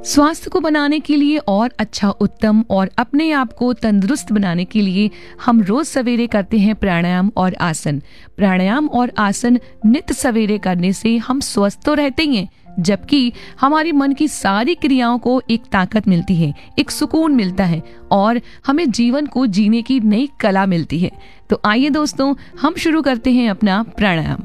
स्वास्थ्य को बनाने के लिए और अच्छा, उत्तम और अपने आप को तंदुरुस्त बनाने के लिए हम रोज सवेरे करते हैं प्राणायाम और आसन। प्राणायाम और आसन नित्य सवेरे करने से हम स्वस्थ तो रहते ही हैं, जबकि हमारी मन की सारी क्रियाओं को एक ताकत मिलती है, एक सुकून मिलता है और हमें जीवन को जीने की नई कला मिलती है। तो आइए दोस्तों, हम शुरू करते हैं अपना प्राणायाम।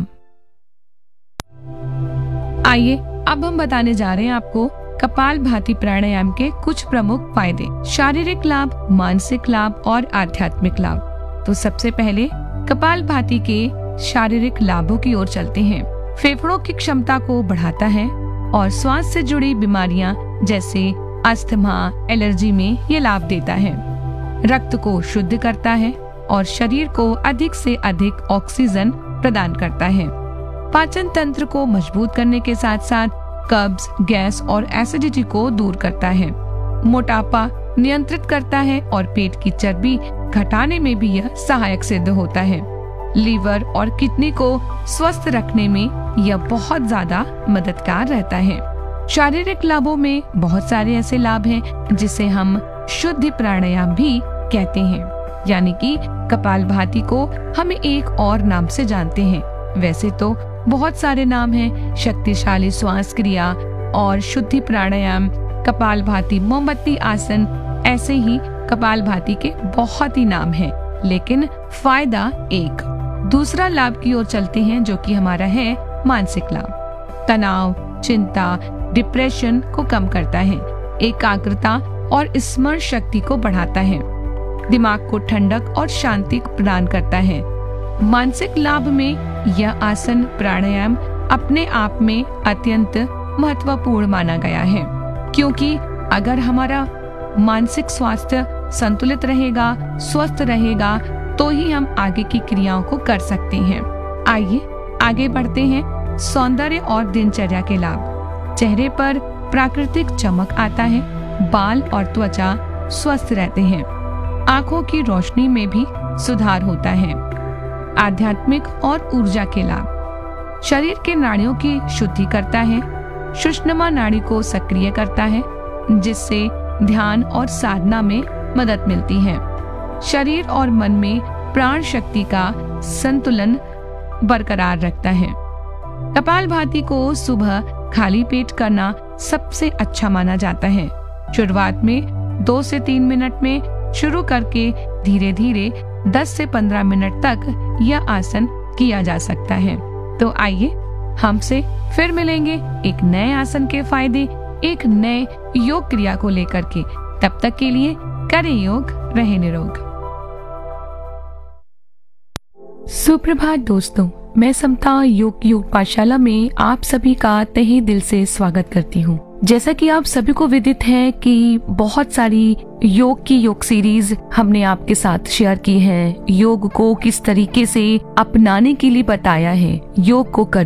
आइए अब हम बताने जा रहे हैं आपको कपालभाति प्राणायाम के कुछ प्रमुख फायदे, शारीरिक लाभ, मानसिक लाभ और आध्यात्मिक लाभ। तो सबसे पहले कपालभाति के शारीरिक लाभों की ओर चलते हैं। फेफड़ों की क्षमता को बढ़ाता है और श्वास से जुड़ी बीमारियां जैसे अस्थमा, एलर्जी में ये लाभ देता है। रक्त को शुद्ध करता है और शरीर को अधिक से अधिक ऑक्सीजन प्रदान करता है। पाचन तंत्र को मजबूत करने के साथ साथ कब्ज, गैस और एसिडिटी को दूर करता है। मोटापा नियंत्रित करता है और पेट की चर्बी घटाने में भी यह सहायक सिद्ध होता है। लीवर और किडनी को स्वस्थ रखने में यह बहुत ज्यादा मददगार रहता है। शारीरिक लाभों में बहुत सारे ऐसे लाभ हैं जिसे हम शुद्धि प्राणायाम भी कहते हैं, यानी कि कपालभाति को हम एक और नाम से जानते हैं। वैसे तो बहुत सारे नाम हैं, शक्तिशाली श्वास क्रिया और शुद्धि प्राणायाम, कपालभाति, मोमबत्ती आसन, ऐसे ही कपालभाति के बहुत ही नाम हैं, लेकिन फायदा एक। दूसरा लाभ की ओर चलते हैं जो कि हमारा है मानसिक लाभ। तनाव, चिंता, डिप्रेशन को कम करता है, एकाग्रता और स्मरण शक्ति को बढ़ाता है, दिमाग को ठंडक और शांति प्रदान करता है। मानसिक लाभ में यह आसन प्राणायाम अपने आप में अत्यंत महत्वपूर्ण माना गया है, क्योंकि अगर हमारा मानसिक स्वास्थ्य संतुलित रहेगा, स्वस्थ रहेगा, तो ही हम आगे की क्रियाओं को कर सकते हैं। आइए आगे बढ़ते हैं। सौंदर्य और दिनचर्या के लाभ। चेहरे पर प्राकृतिक चमक आता है, बाल और त्वचा स्वस्थ रहते हैं, आंखों की रोशनी में भी सुधार होता है। आध्यात्मिक और ऊर्जा के लाभ। शरीर के नाड़ियों की शुद्धि करता है, सुषुम्ना नाड़ी को सक्रिय करता है, जिससे ध्यान और साधना में मदद मिलती है। शरीर और मन में प्राण शक्ति का संतुलन बरकरार रखता है। कपालभाति को सुबह खाली पेट करना सबसे अच्छा माना जाता है। शुरुआत में 2 से 3 मिनट में शुरू करके धीरे धीरे 10 से 15 मिनट तक यह आसन किया जा सकता है। तो आइए हमसे फिर मिलेंगे एक नए आसन के फायदे, एक नए योग क्रिया को लेकर के। तब तक के लिए करें योग, रहें निरोग। सुप्रभात दोस्तों, मैं समता योग पाठशाला में आप सभी का तहे दिल से स्वागत करती हूँ। जैसा कि आप सभी को विदित है कि बहुत सारी योग सीरीज हमने आपके साथ शेयर की है। योग को किस तरीके से अपनाने के लिए बताया है, योग को